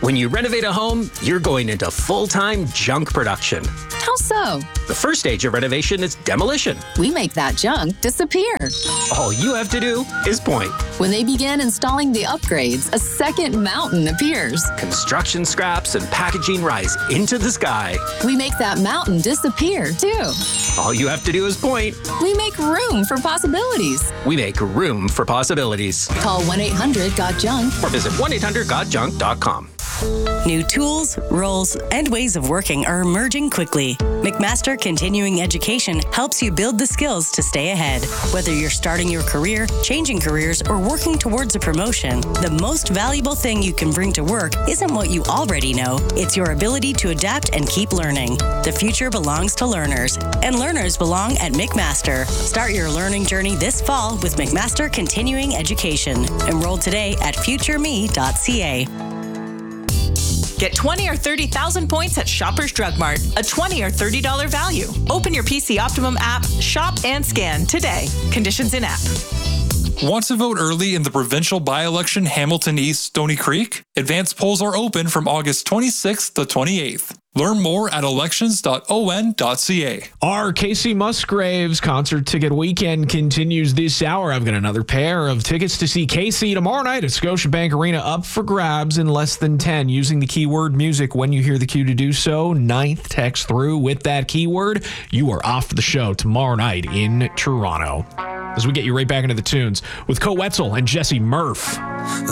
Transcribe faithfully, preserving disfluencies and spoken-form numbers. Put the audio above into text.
When you renovate a home, you're going into full-time junk production. How so? The first stage of renovation is demolition. We make that junk disappear. All you have to do is point. When they begin installing the upgrades, a second mountain appears. Construction scraps and packaging rise into the sky. We make that mountain disappear, too. All you have to do is point. We make room for possibilities. We make room for possibilities. Call one eight hundred got junk Or visit one eight hundred got junk dot com. New tools, roles, and ways of working are emerging quickly. McMaster Continuing Education helps you build the skills to stay ahead. Whether you're starting your career, changing careers, or working towards a promotion, the most valuable thing you can bring to work isn't what you already know. It's your ability to adapt and keep learning. The future belongs to learners, and learners belong at McMaster. Start your learning journey this fall with McMaster Continuing Education. Enroll today at future me dot c a. Get twenty or thirty thousand points at Shoppers Drug Mart, a twenty or thirty dollars value. Open your P C Optimum app, shop and scan today. Conditions in app. Want to vote early in the provincial by-election Hamilton East Stony Creek? Advanced polls are open from August twenty-sixth to twenty-eighth. Learn more at elections dot o n dot c a. Our Casey Musgraves concert ticket weekend continues this hour. I've got another pair of tickets to see Casey tomorrow night at Scotiabank Arena up for grabs in less than ten. Using the keyword music when you hear the cue to do so. Ninth text through with that keyword. You are off the show tomorrow night in Toronto. As we get you right back into the tunes with Co Wetzel and Jesse Murph.